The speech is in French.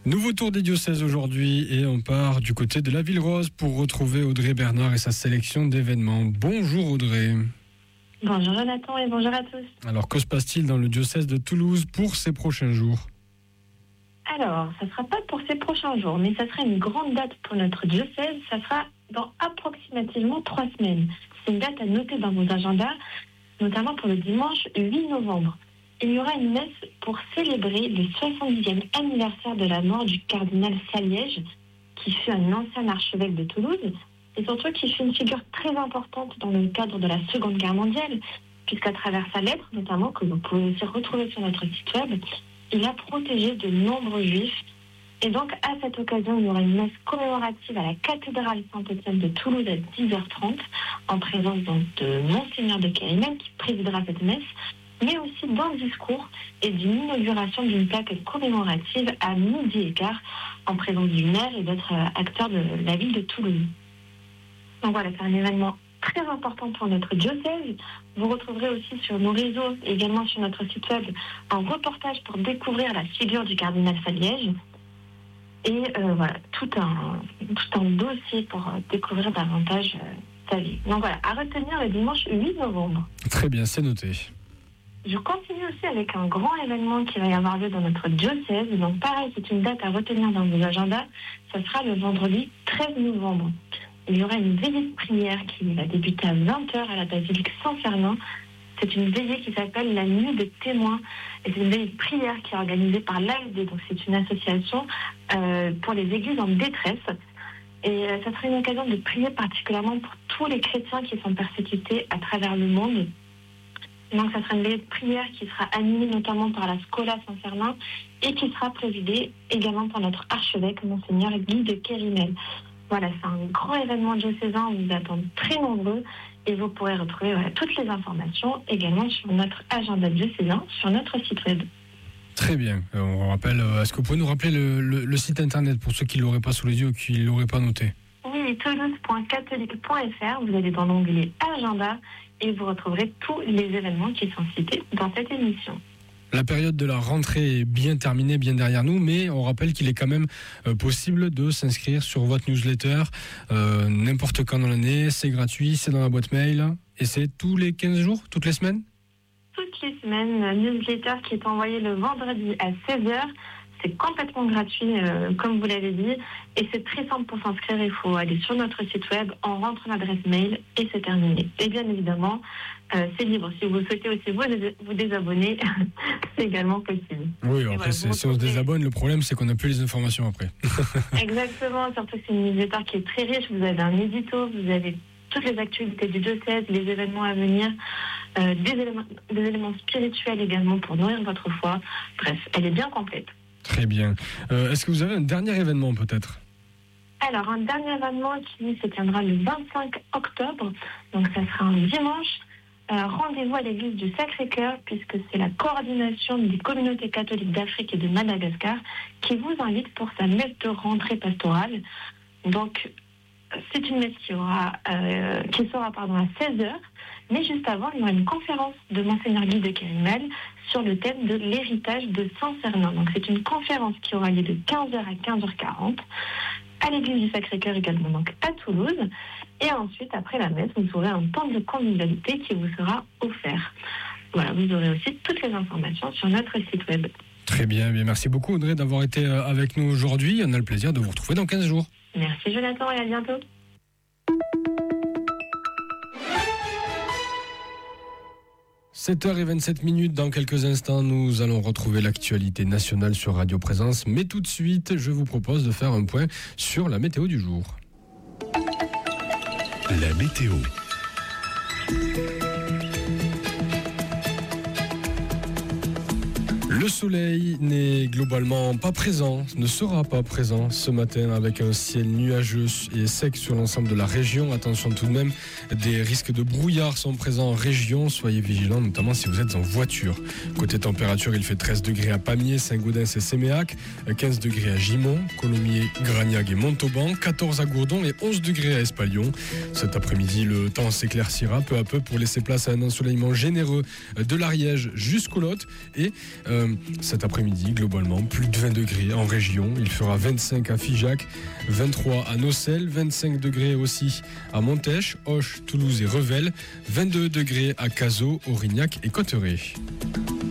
Nouveau tour des diocèses aujourd'hui et on part du côté de la Ville Rose pour retrouver Audrey Bernard et sa sélection d'événements. Bonjour Audrey. Bonjour Jonathan et bonjour à tous. Alors que se passe-t-il dans le diocèse de Toulouse pour ces prochains jours ? Alors, ça ne sera pas pour ces prochains jours, mais ça sera une grande date pour notre diocèse. Ça sera dans approximativement 3 semaines. C'est une date à noter dans vos agendas, notamment pour le dimanche 8 novembre. Il y aura une messe pour célébrer le 70e anniversaire de la mort du cardinal Saliège, qui fut un ancien archevêque de Toulouse, et surtout qui fut une figure très importante dans le cadre de la Seconde Guerre mondiale, puisqu'à travers sa lettre, notamment, que vous pouvez aussi retrouver sur notre site web, il a protégé de nombreux juifs. Et donc, à cette occasion, il y aura une messe commémorative à la cathédrale Saint-Étienne de Toulouse à 10h30, en présence donc de Monseigneur de Kérimel, qui présidera cette messe, mais aussi d'un discours et d'une inauguration d'une plaque commémorative à 12h15, en présence du maire et d'autres acteurs de la ville de Toulouse. Donc voilà, c'est un événement très important pour notre diocèse. Vous retrouverez aussi sur nos réseaux et également sur notre site web un reportage pour découvrir la figure du cardinal Saliège et voilà, tout un dossier pour découvrir davantage sa vie. Donc voilà, à retenir le dimanche 8 novembre. Très bien, c'est noté. Je continue aussi avec un grand événement qui va y avoir lieu dans notre diocèse. Donc pareil, c'est une date à retenir dans vos agendas. Ça sera le vendredi 13 novembre. Il y aura une veillée de prière qui va débuter à 20h à la basilique Saint-Fernand. C'est une veillée qui s'appelle la Nuit des témoins. Et c'est une veillée de prière qui est organisée par l'ASD. Donc c'est une association pour les églises en détresse. Et ça sera une occasion de prier particulièrement pour tous les chrétiens qui sont persécutés à travers le monde. Donc, ça sera une veillée de prière qui sera animée notamment par la Scola Saint-Fernand et qui sera présidée également par notre archevêque, Monseigneur Guy de Kérimel. Voilà, c'est un grand événement diocésain, on vous attend très nombreux et vous pourrez retrouver toutes les informations également sur notre agenda diocésain, sur notre site web. Très bien. On rappelle, est-ce que vous pouvez nous rappeler le site internet pour ceux qui ne l'auraient pas sous les yeux ou qui ne l'auraient pas noté ? Oui, toulouse.catholique.fr, vous allez dans l'onglet Agenda et vous retrouverez tous les événements qui sont cités dans cette émission. La période de la rentrée est bien terminée, bien derrière nous, mais on rappelle qu'il est quand même possible de s'inscrire sur votre newsletter n'importe quand dans l'année. C'est gratuit, c'est dans la boîte mail et c'est tous les 15 jours, toutes les semaines ? Toutes les semaines, un newsletter qui est envoyé le vendredi à 16h. C'est complètement gratuit, comme vous l'avez dit, et c'est très simple pour s'inscrire. Il faut aller sur notre site web, on rentre l'adresse mail et c'est terminé. Et bien évidemment, c'est libre. Si vous souhaitez aussi vous désabonner, c'est également possible. Oui, après, voilà, si on se désabonne, le problème, c'est qu'on n'a plus les informations après. Exactement, surtout que c'est une newsletter qui est très riche. Vous avez un édito, vous avez toutes les actualités du diocèse, les événements à venir, des éléments spirituels également pour nourrir votre foi. Bref, elle est bien complète. Très bien. Est-ce que vous avez un dernier événement peut-être ? Alors, un dernier événement qui se tiendra le 25 octobre, donc ça sera un dimanche. Rendez-vous à l'église du Sacré-Cœur, puisque c'est la coordination des communautés catholiques d'Afrique et de Madagascar qui vous invite pour sa messe de rentrée pastorale. Donc, c'est une messe qui sera à 16h, mais juste avant, il y aura une conférence de Monseigneur Guy de Kérimel sur le thème de l'héritage de Saint-Cernin. Donc, c'est une conférence qui aura lieu de 15h à 15h40 à l'église du Sacré-Cœur également, donc à Toulouse. Et ensuite, après la messe, vous aurez un temps de convivialité qui vous sera offert. Voilà, vous aurez aussi toutes les informations sur notre site web. Très bien, merci beaucoup Audrey d'avoir été avec nous aujourd'hui. On a le plaisir de vous retrouver dans 15 jours. Merci Jonathan et à bientôt. « 7h27, dans quelques instants, nous allons retrouver l'actualité nationale sur Radio Présence. Mais tout de suite, je vous propose de faire un point sur la météo du jour. La météo. Le soleil n'est globalement pas présent, ne sera pas présent ce matin avec un ciel nuageux et sec sur l'ensemble de la région. Attention tout de même, des risques de brouillard sont présents en région. Soyez vigilants, notamment si vous êtes en voiture. Côté température, il fait 13 degrés à Pamiers, Saint-Gaudens et Séméac, 15 degrés à Gimont, Colomiers, Gragnac et Montauban, 14 à Gourdon et 11 degrés à Espalion. Cet après-midi, le temps s'éclaircira peu à peu pour laisser place à un ensoleillement généreux de l'Ariège jusqu'au Lot et cet après-midi, globalement, plus de 20 degrés en région. Il fera 25 à Figeac, 23 à Nocelles, 25 degrés aussi à Montèche, Auch, Toulouse et Revel, 22 degrés à Cazaux, Aurignac et Cotteret.